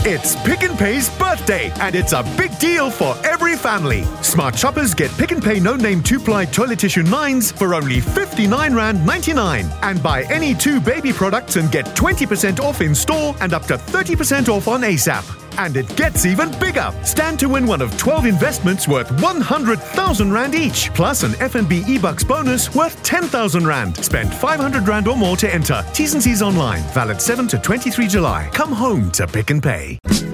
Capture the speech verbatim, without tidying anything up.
It's Pick n Pay's birthday, and it's a big deal for every family. Smart shoppers get Pick n Pay no-name two-ply toilet tissue nines for only fifty-nine rand ninety-nine. And buy any two baby products and get twenty percent off in store and up to thirty percent off on ASAP. And it gets even bigger. Stand to win one of twelve investments worth one hundred thousand rand each, plus an F N B eBucks bonus worth ten thousand rand. Spend five hundred rand or more to enter. T's and C's online. Valid seventh to twenty-third July. Come home to Pick n Pay.